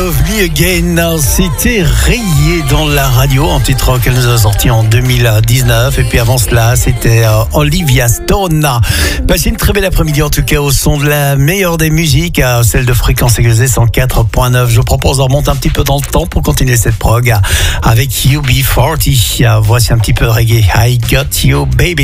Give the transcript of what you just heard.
Love Me Again, c'était rayé dans la radio, un titre qu'elle nous a sorti en 2019. Et puis avant cela, c'était Olivia Stone. Passez une très belle après-midi en tout cas au son de la meilleure des musiques, celle de Fréquence Égalisée 104.9. Je propose de remonter un petit peu dans le temps pour continuer cette prog avec UB40. Voici un petit peu de reggae. I Got You Baby.